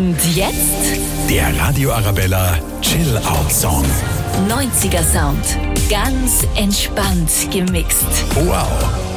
Und jetzt Der Radio Arabella Chill Out Song. 90er Sound. Ganz entspannt gemixt. Wow.